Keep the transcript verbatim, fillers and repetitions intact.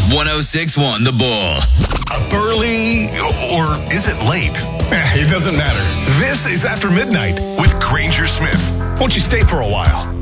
one oh six point one The Bull. Up early, or is it late? Eh, it doesn't matter. This is After Midnight with Granger Smith. Won't you stay for a while?